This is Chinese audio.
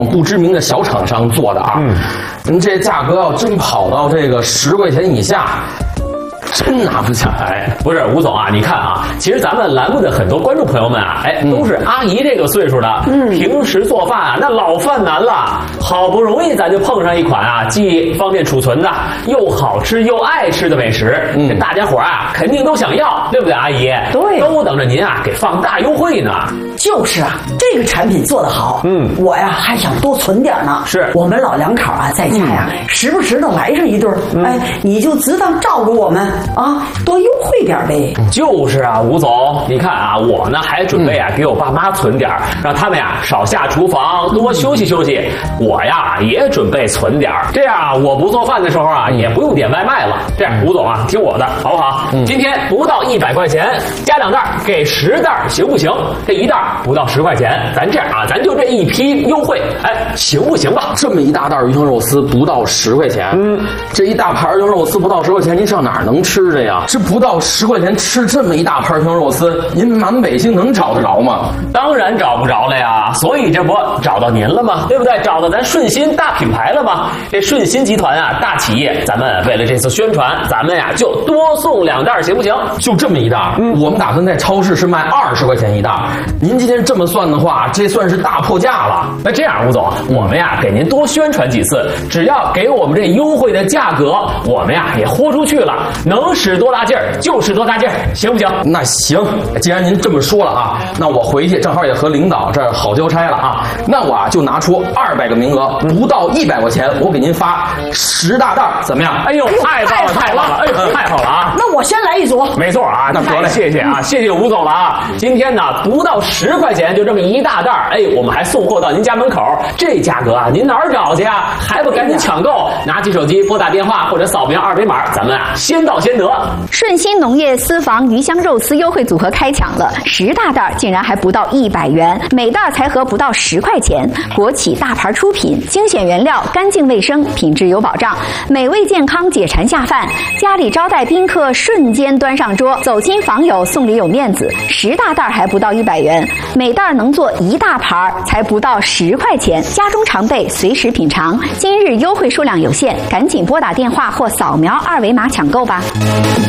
不知名的小厂商做的啊。您这价格要真跑到这个10块钱以下，真拿不下来。 不是吴总啊，你看啊，其实咱们栏目的很多观众朋友们啊，都是阿姨这个岁数的，平时做饭啊，那老犯难了，好不容易咱就碰上一款啊，既方便储存的，又好吃又爱吃的美食，这大家伙啊肯定都想要，对不对，阿姨？ 对， 都等着您啊给放大优惠呢。 就是啊，这个产品做得好，我呀还想多存点呢。 是我们老两口啊在家呀，时不时的来上一顿，你就只当照顾我们啊，多优惠点呗。 就是啊，吴总，你看啊，我呢还准备啊给我爸妈存点，让他们呀少下厨房，多休息休息。我呀也准备存点，这样啊我不做饭的时候啊也不用点外卖了。这样，吴总啊，听我的，好不好？今天不到100块钱，加2袋给10袋，行不行？这一袋不到10块钱，咱这样啊，咱就这一批优惠，行不行吧？ 这么一大袋鱼香肉丝不到10块钱，这一大盘鱼香肉丝不到10块钱，您上哪儿能吃去呀？这不到10块钱吃这么一大盘鱼香肉丝，您满北京能找得着吗？ 当然找不着了呀，所以这不找到您了吗？对不对？找到咱顺心大品牌了吗？这顺心集团啊，大企业，咱们为了这次宣传，咱们呀就多送2袋，行不行？ 就这么一袋，我们打算在超市是卖20块钱一袋，您今天这么算的话，这算是大破价了。 那这样，吴总，我们呀给您多宣传几次，只要给我们这优惠的价格，我们呀也豁出去了，能使多大劲儿就使多大劲儿，行不行？ 那行，既然您这么说了啊，那我回去正好也和领导这儿好交差了啊，那我啊就拿出200个名额，不到100块钱，我给您发10大袋，怎么样？ 哎呦，太棒了，太棒了，哎呦，太好了啊！ 那我先来一组。 没错啊，那得了，谢谢啊，谢谢吴总了啊！今天呢，不到10块钱就这么一大袋，我们还送货到您家门口，这价格啊，您哪儿找去啊？还不赶紧抢购？拿起手机拨打电话或者扫描2维码，咱们啊先到先得。 顺心农业私房鱼香肉丝优惠组合开抢了，10大袋竟然还不到100元，每袋才合不到10块钱。国企大牌出品，精选原料，干净卫生，品质有保障，美味健康，解馋下饭。家里招待宾客，瞬间端上桌，走亲访友送礼有面子。10大袋还不到100元，每袋能做1大盘，才不到10块钱。家中常备，随时品尝。今日优惠数量有限，赶紧拨打电话或扫描2维码抢购吧。